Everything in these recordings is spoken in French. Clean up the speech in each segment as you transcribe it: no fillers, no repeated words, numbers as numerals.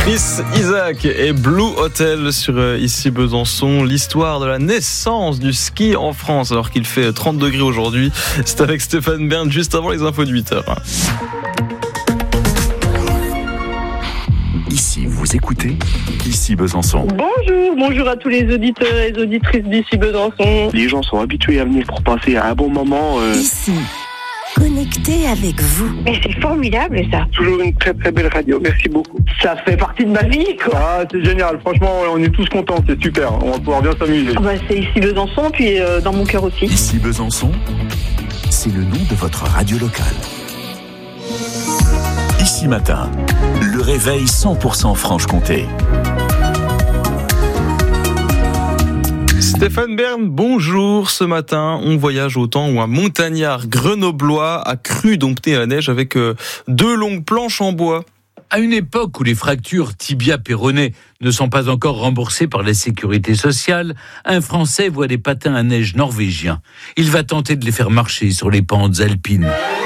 Chris Isaak et Blue Hotel sur Ici Besançon, l'histoire de la naissance du ski en France alors qu'il fait 30 degrés aujourd'hui. C'est avec Stéphane Bern juste avant les infos de 8h. Ici, vous écoutez Ici Besançon. Bonjour à tous les auditeurs et les auditrices d'Ici Besançon. Les gens sont habitués à venir pour passer un bon moment. Ici, connecté avec vous. Mais c'est formidable ça. Toujours une très très belle radio, merci beaucoup. Ça fait partie de ma vie quoi. Ah, c'est génial, franchement on est tous contents, c'est super, on va pouvoir bien s'amuser. C'est Ici Besançon, puis dans mon cœur aussi. Ici Besançon, c'est le nom de votre radio locale. Ici Matin, le réveil 100% Franche-Comté. Stéphane Bern, bonjour. Ce matin, on voyage au temps où un montagnard grenoblois a cru dompter la neige avec 2 longues planches en bois. À une époque où les fractures tibia-péroné ne sont pas encore remboursées par la sécurité sociale, un Français voit des patins à neige norvégiens. Il va tenter de les faire marcher sur les pentes alpines.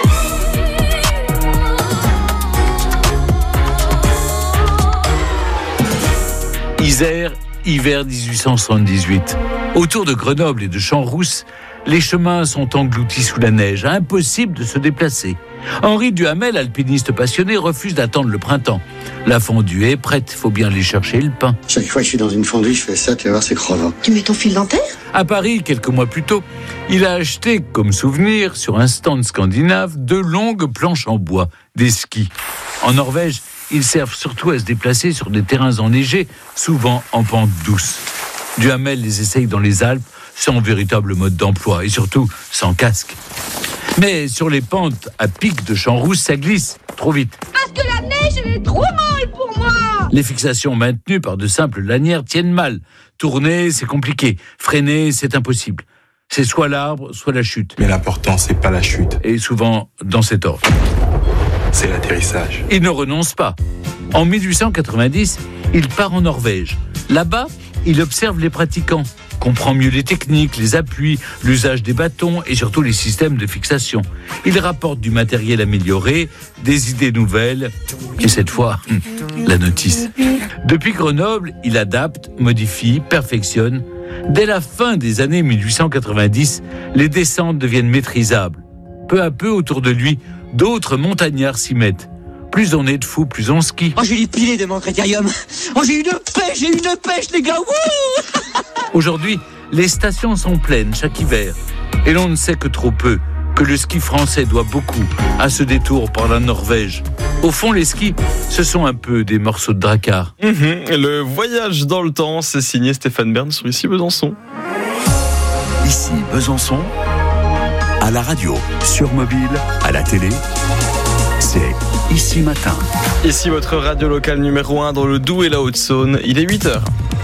Isère, hiver 1878. Autour de Grenoble et de Champs-Rousse, les chemins sont engloutis sous la neige, impossible de se déplacer. Henri Duhamel, alpiniste passionné, refuse d'attendre le printemps. La fondue est prête, faut bien aller chercher le pain. Chaque fois que je suis dans une fondue, je fais ça, tu vas voir, c'est crevant. Tu mets ton fil dentaire ? À Paris, quelques mois plus tôt, il a acheté, comme souvenir, sur un stand scandinave, 2 longues planches en bois, des skis. En Norvège, ils servent surtout à se déplacer sur des terrains enneigés, souvent en pente douce. Duhamel les essaye dans les Alpes, sans véritable mode d'emploi et surtout sans casque. Mais sur les pentes à pic de Champs-Rousse, ça glisse trop vite. Parce que la neige, elle est trop molle pour moi. Les fixations maintenues par de simples lanières tiennent mal. Tourner, c'est compliqué. Freiner, c'est impossible. C'est soit l'arbre, soit la chute. Mais l'important, c'est pas la chute. Et souvent dans cet ordre. C'est l'atterrissage. Il ne renonce pas. En 1890, il part en Norvège. Là-bas, il observe les pratiquants, comprend mieux les techniques, les appuis, l'usage des bâtons et surtout les systèmes de fixation. Il rapporte du matériel amélioré, des idées nouvelles et cette fois, la notice. Depuis Grenoble, il adapte, modifie, perfectionne. Dès la fin des années 1890, les descentes deviennent maîtrisables. Peu à peu, autour de lui, d'autres montagnards s'y mettent. Plus on est de fous, plus on skie. Oh, j'ai les pilés de mon critérium. Oh, j'ai une pêche, les gars. Wouh. Aujourd'hui, les stations sont pleines chaque hiver. Et l'on ne sait que trop peu que le ski français doit beaucoup à ce détour par la Norvège. Au fond, les skis, ce sont un peu des morceaux de dracard. Le voyage dans le temps, c'est signé Stéphane Bern sur Ici Besançon. Ici Besançon, à la radio, sur mobile, à la télé, c'est Ici Matin. Ici votre radio locale numéro 1 dans le Doubs et la Haute-Saône. Il est 8h.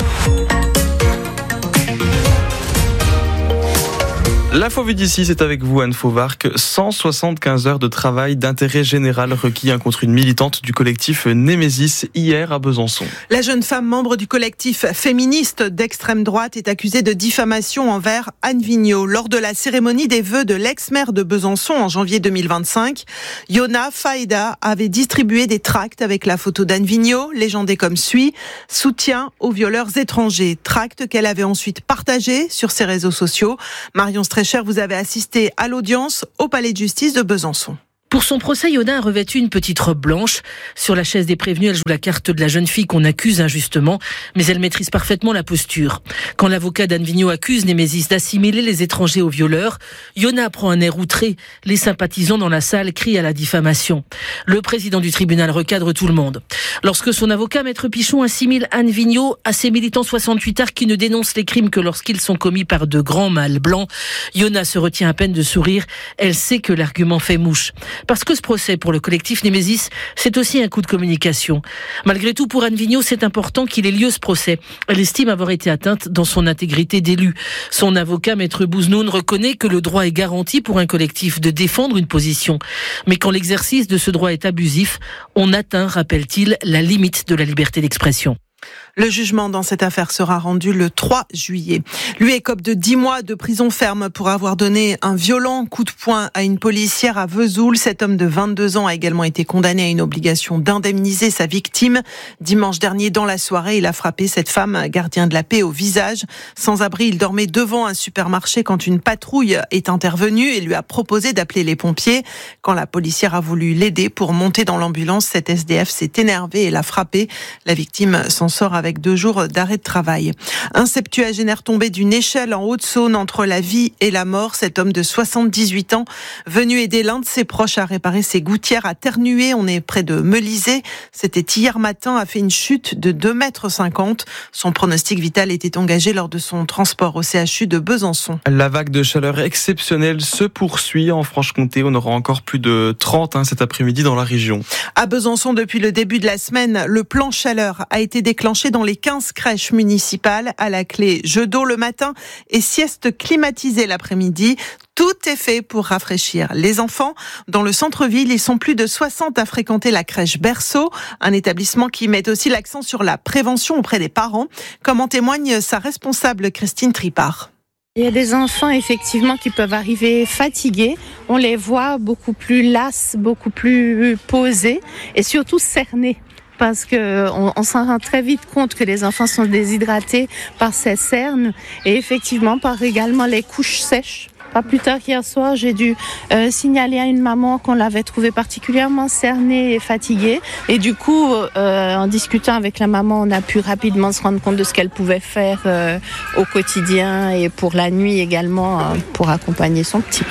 L'info vue d'ici, c'est avec vous, Anne Fauvarc. 175 heures de travail d'intérêt général requis contre une militante du collectif Némésis hier à Besançon. La jeune femme membre du collectif féministe d'extrême droite est accusée de diffamation envers Anne Vigneault. Lors de la cérémonie des vœux de l'ex-maire de Besançon en janvier 2025, Yona Faïda avait distribué des tracts avec la photo d'Anne Vigneault, légendée comme suit « Soutien aux violeurs étrangers ». Tracts qu'elle avait ensuite partagés sur ses réseaux sociaux. Marion Strécher, vous avez assisté à l'audience au Palais de justice de Besançon. Pour son procès, Yona a revêtu une petite robe blanche. Sur la chaise des prévenus, elle joue la carte de la jeune fille qu'on accuse injustement, mais elle maîtrise parfaitement la posture. Quand l'avocat d'Anne Vigneault accuse Némésis d'assimiler les étrangers aux violeurs, Yona prend un air outré. Les sympathisants dans la salle crient à la diffamation. Le président du tribunal recadre tout le monde. Lorsque son avocat, Maître Pichon, assimile Anne Vigneault à ses militants 68ards qui ne dénoncent les crimes que lorsqu'ils sont commis par de grands mâles blancs, Yona se retient à peine de sourire. Elle sait que l'argument fait mouche. Parce que ce procès pour le collectif Némésis, c'est aussi un coup de communication. Malgré tout, pour Anne Vigneault, c'est important qu'il ait lieu ce procès. Elle estime avoir été atteinte dans son intégrité d'élu. Son avocat, Maître Bouznoun, reconnaît que le droit est garanti pour un collectif de défendre une position. Mais quand l'exercice de ce droit est abusif, on atteint, rappelle-t-il, la limite de la liberté d'expression. Le jugement dans cette affaire sera rendu le 3 juillet. Lui écope de 10 mois de prison ferme pour avoir donné un violent coup de poing à une policière à Vesoul. Cet homme de 22 ans a également été condamné à une obligation d'indemniser sa victime. Dimanche dernier, dans la soirée, il a frappé cette femme, gardien de la paix, au visage. Sans abri, il dormait devant un supermarché quand une patrouille est intervenue et lui a proposé d'appeler les pompiers. Quand la policière a voulu l'aider pour monter dans l'ambulance, cet SDF s'est énervé et l'a frappé. La victime s'en sort avec 2 jours d'arrêt de travail. Un septuagénaire tombé d'une échelle en Haute-Saône entre la vie et la mort. Cet homme de 78 ans, venu aider l'un de ses proches à réparer ses gouttières à Ternuet, on est près de Melisée. C'était hier matin, a fait une chute de 2,50 m. Son pronostic vital était engagé lors de son transport au CHU de Besançon. La vague de chaleur exceptionnelle se poursuit en Franche-Comté. On aura encore plus de 30 cet après-midi dans la région. À Besançon, depuis le début de la semaine, le plan chaleur a été déclenché dans les 15 crèches municipales. À la clé, jeux d'eau le matin et sieste climatisée l'après-midi. Tout est fait pour rafraîchir les enfants. Dans le centre-ville, ils sont plus de 60 à fréquenter la crèche Berceau, un établissement qui met aussi l'accent sur la prévention auprès des parents, comme en témoigne sa responsable Christine Tripart. Il y a des enfants effectivement qui peuvent arriver fatigués. On les voit beaucoup plus lasses, beaucoup plus posés et surtout cernés. Parce qu'on s'en rend très vite compte que les enfants sont déshydratés par ces cernes et effectivement par également les couches sèches. Pas plus tard qu'hier soir, j'ai dû signaler à une maman qu'on l'avait trouvée particulièrement cernée et fatiguée. Et du coup, en discutant avec la maman, on a pu rapidement se rendre compte de ce qu'elle pouvait faire au quotidien et pour la nuit également pour accompagner son petit.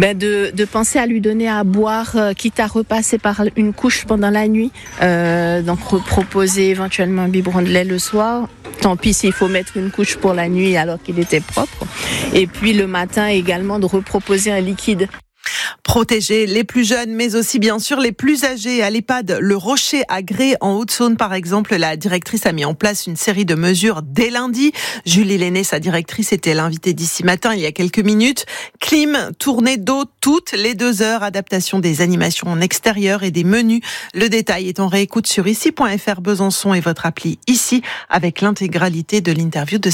De penser à lui donner à boire, quitte à repasser par une couche pendant la nuit. Donc proposer éventuellement un biberon de lait le soir. Tant pis s'il faut mettre une couche pour la nuit alors qu'il était propre. Et puis le matin également de reproposer un liquide. Protéger les plus jeunes, mais aussi bien sûr les plus âgés. À l'EHPAD Le Rocher à Gré, en Haute-Saône par exemple, la directrice a mis en place une série de mesures dès lundi. Julie Lenné, sa directrice, était l'invitée d'ici matin il y a quelques minutes. Clim, tournée d'eau toutes les 2 heures, adaptation des animations en extérieur et des menus. Le détail est en réécoute sur ici.fr Besançon et votre appli ici avec l'intégralité de l'interview de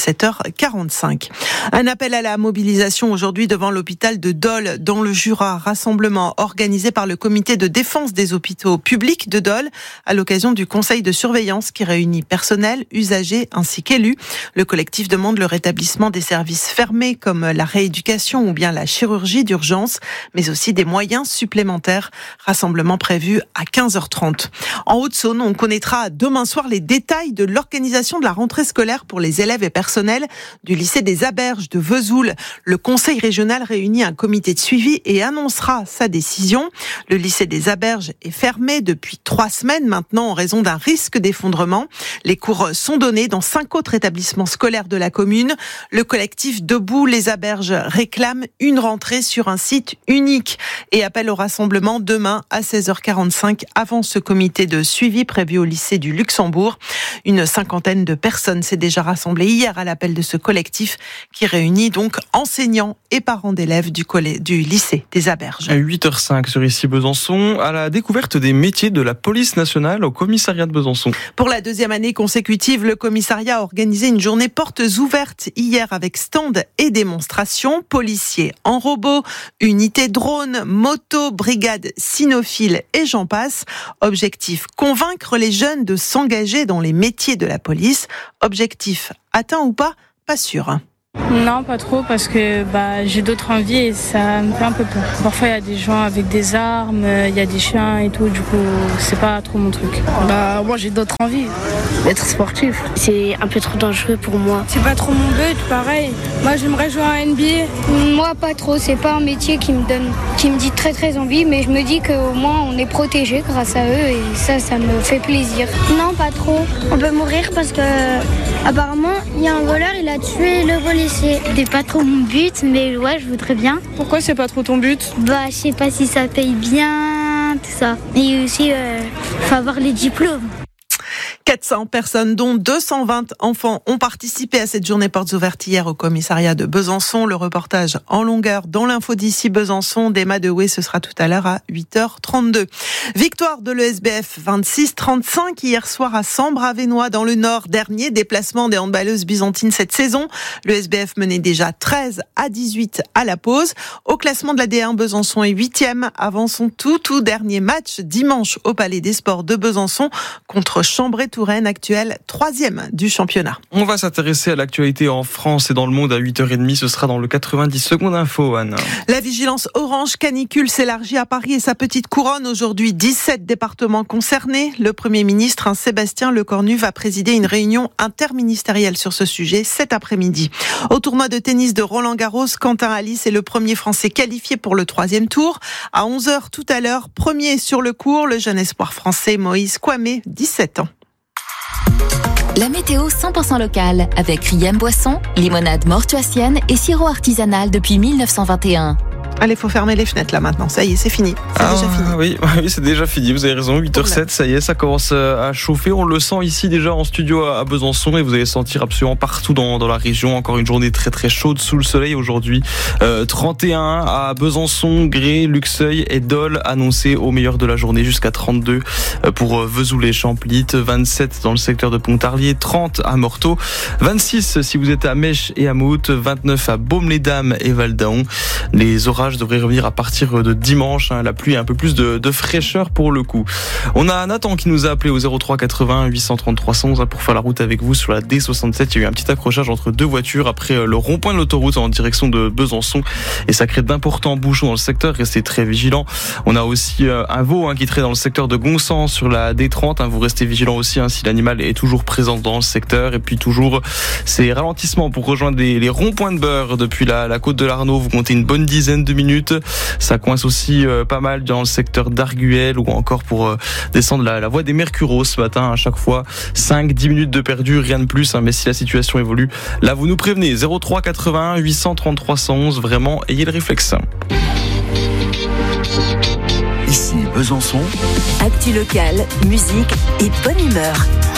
7h45. Un appel à la mobilisation aujourd'hui devant l'hôpital de Dole dans le Jura. Rassemblement organisé par le comité de défense des hôpitaux publics de Dole à l'occasion du conseil de surveillance qui réunit personnel, usagers ainsi qu'élus. Le collectif demande le rétablissement des services fermés comme la rééducation ou bien la chirurgie d'urgence, mais aussi des moyens supplémentaires. Rassemblement prévu à 15h30. En Haute-Saône, on connaîtra demain soir les détails de l'organisation de la rentrée scolaire pour les élèves et personnels du lycée des Aberges de Vesoul. Le conseil régional réunit un comité de suivi et annoncera sa décision. Le lycée des Aberges est fermé depuis 3 semaines maintenant en raison d'un risque d'effondrement. Les cours sont donnés dans 5 autres établissements scolaires de la commune. Le collectif Debout les Aberges réclame une rentrée sur un site unique et appelle au rassemblement demain à 16h45 avant ce comité de suivi prévu au lycée du Luxembourg. Une 50aine de personnes s'est déjà rassemblée hier à l'appel de ce collectif qui réunit donc enseignants et parents d'élèves du lycée des Aberges. À 8h05 sur ici Besançon, à la découverte des métiers de la police nationale au commissariat de Besançon. Pour la 2e année consécutive, le commissariat a organisé une journée portes ouvertes hier avec stand et démonstration. Policiers en robot, unités drone, moto, brigade cynophile et j'en passe. Objectif, convaincre les jeunes de s'engager dans les métiers de la police. Objectif atteint ou pas sûr. Non, pas trop, parce que j'ai d'autres envies et ça me fait un peu peur. Parfois, il y a des gens avec des armes, il y a des chiens et tout, du coup, c'est pas trop mon truc. Moi, j'ai d'autres envies, d'être sportif. C'est un peu trop dangereux pour moi. C'est pas trop mon but, pareil. Moi, j'aimerais jouer à NBA. Moi, pas trop. C'est pas un métier qui me dit très très envie, mais je me dis qu'au moins, on est protégé grâce à eux et ça me fait plaisir. Non, pas trop. On peut mourir parce que, apparemment, il y a un voleur, il a tué le policier. C'est pas trop mon but, mais ouais, je voudrais bien. Pourquoi c'est pas trop ton but ? Je sais pas si ça paye bien, tout ça. Et aussi, faut avoir les diplômes. 400 personnes, dont 220 enfants, ont participé à cette journée portes ouvertes hier au commissariat de Besançon. Le reportage en longueur dans l'info d'ici Besançon d'Emma Dewey, ce sera tout à l'heure à 8h32. Victoire de l'ESBF 26-35 hier soir à Sambre-Avesnois dans le Nord. Dernier déplacement des handballeuses byzantines cette saison. L'ESBF menait déjà 13-18 à la pause. Au classement de la D1, Besançon est 8e avant son tout dernier match dimanche au Palais des Sports de Besançon contre Chambray-Touraine, actuelle 3e du championnat. On va s'intéresser à l'actualité en France et dans le monde à 8h30. Ce sera dans le 90 secondes info, Anne. La vigilance orange canicule s'élargit à Paris et sa petite couronne. Aujourd'hui, 17 départements concernés. Le Premier ministre, Sébastien Lecornu, va présider une réunion interministérielle sur ce sujet cet après-midi. Au tournoi de tennis de Roland-Garros, Quentin Halys est le premier Français qualifié pour le 3e tour. À 11h tout à l'heure, premier sur le court, le jeune espoir français Moïse Kouamé, 17 ans. La météo 100% locale avec Riem Boisson, limonade mortuacienne et sirop artisanal depuis 1921. Allez, faut fermer les fenêtres là maintenant, ça y est, c'est fini. C'est déjà fini. Oui, c'est déjà fini, vous avez raison, 8h07, ça y est, ça commence à chauffer. On le sent ici déjà en studio à Besançon et vous allez sentir absolument partout dans la région. Encore une journée très très chaude sous le soleil aujourd'hui. 31 à Besançon, Gré, Luxeuil et Dole annoncés au meilleur de la journée, jusqu'à 32 pour Vesoul et Champlit, 27 dans le secteur de Pontarlier, 30 à Morteau, 26 si vous êtes à Mèche et à Mout, 29 à Baume-les-Dames et Val-d'Aon. Les orages devrait revenir à partir de dimanche, la pluie et un peu plus de fraîcheur pour le coup. On a Nathan qui nous a appelé au 03 80 830 311 pour faire la route avec vous sur la D67. Il y a eu un petit accrochage entre deux voitures après le rond-point de l'autoroute en direction de Besançon et ça crée d'importants bouchons dans le secteur. Restez très vigilants. On a aussi un veau qui traîne dans le secteur de Gonsan sur la D30. Vous restez vigilants aussi si l'animal est toujours présent dans le secteur. Et puis toujours ces ralentissements pour rejoindre les ronds-points de Beurre depuis la côte de l'Arnaud. Vous comptez une bonne dizaine de minutes. Ça coince aussi pas mal dans le secteur d'Arguel ou encore pour descendre la voie des Mercuros ce matin. À chaque fois 5-10 minutes de perdu, rien de plus, mais si la situation évolue, là vous nous prévenez. 03 81 830 311, vraiment ayez le réflexe. Ici Besançon. Actu locale, musique et bonne humeur.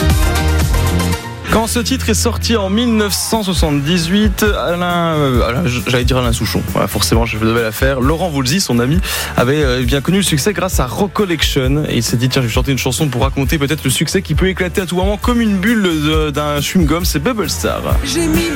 Quand ce titre est sorti en 1978, Alain Souchon, voilà, forcément je devais la faire. Laurent Voulzy, son ami, avait bien connu le succès grâce à Rock Collection et il s'est dit tiens, je vais chanter une chanson pour raconter peut-être le succès qui peut éclater à tout moment comme une bulle d'un chewing-gum, c'est Bubble Star. J'ai mis